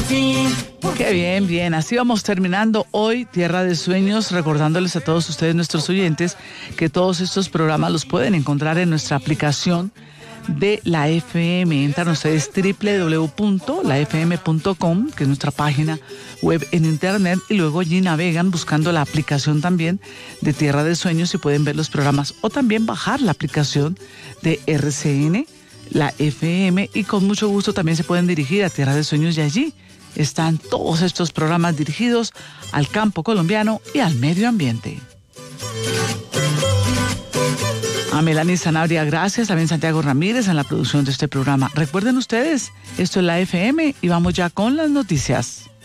Qué bien, bien. Así vamos terminando hoy Tierra de Sueños, recordándoles a todos ustedes, nuestros oyentes, que todos estos programas los pueden encontrar en nuestra aplicación de la FM. Entran ustedes www.lafm.com, que es nuestra página web en internet, y luego allí navegan buscando la aplicación también de Tierra de Sueños y pueden ver los programas, o también bajar la aplicación de RCN, la FM, y con mucho gusto también se pueden dirigir a Tierra de Sueños, y allí están todos estos programas dirigidos al campo colombiano y al medio ambiente. A Melanie Sanabria, gracias. También Santiago Ramírez en la producción de este programa. Recuerden ustedes, esto es la FM y vamos ya con las noticias.